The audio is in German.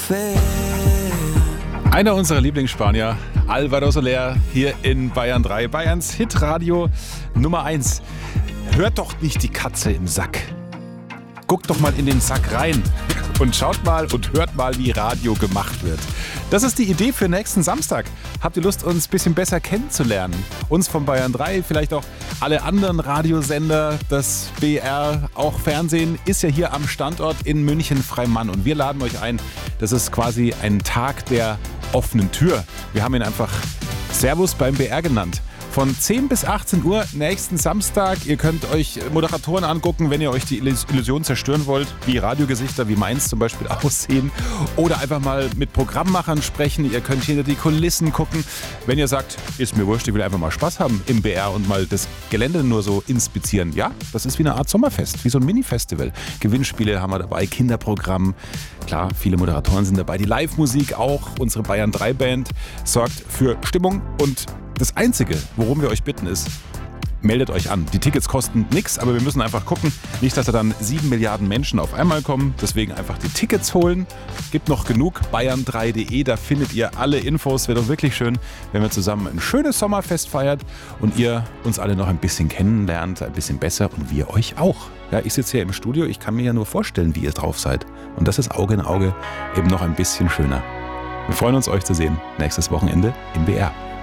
fe. Einer unserer Lieblingsspanier, Álvaro Soler, hier in Bayern 3, Bayerns Hitradio Nummer 1. Hört doch nicht die Katze im Sack. Guckt doch mal in den Sack rein und schaut mal und hört mal, wie Radio gemacht wird. Das ist die Idee für nächsten Samstag. Habt ihr Lust, uns ein bisschen besser kennenzulernen? Uns von Bayern 3, vielleicht auch alle anderen Radiosender, das BR, auch Fernsehen, ist ja hier am Standort in München-Freimann. Und wir laden euch ein. Das ist quasi ein Tag der offenen Tür. Wir haben ihn einfach Servus beim BR genannt. Von 10 bis 18 Uhr nächsten Samstag. Ihr könnt euch Moderatoren angucken, wenn ihr euch die Illusion zerstören wollt, wie Radiogesichter, wie meins zum Beispiel aussehen. Oder einfach mal mit Programmmachern sprechen. Ihr könnt hinter die Kulissen gucken. Wenn ihr sagt, ist mir wurscht, ich will einfach mal Spaß haben im BR und mal das Gelände nur so inspizieren. Ja, das ist wie eine Art Sommerfest, wie so ein Mini-Festival. Gewinnspiele haben wir dabei, Kinderprogramm. Klar, viele Moderatoren sind dabei. Die Live-Musik auch. Unsere Bayern 3 Band sorgt für Stimmung und das Einzige, worum wir euch bitten, ist, meldet euch an. Die Tickets kosten nichts, aber wir müssen einfach gucken, nicht, dass da dann 7 Milliarden Menschen auf einmal kommen. Deswegen einfach die Tickets holen. Gibt noch genug. Bayern3.de, da findet ihr alle Infos. Wäre doch wirklich schön, wenn wir zusammen ein schönes Sommerfest feiert und ihr uns alle noch ein bisschen kennenlernt, ein bisschen besser und wir euch auch. Ja, ich sitze hier im Studio, ich kann mir ja nur vorstellen, wie ihr drauf seid. Und das ist Auge in Auge eben noch ein bisschen schöner. Wir freuen uns, euch zu sehen nächstes Wochenende im BR.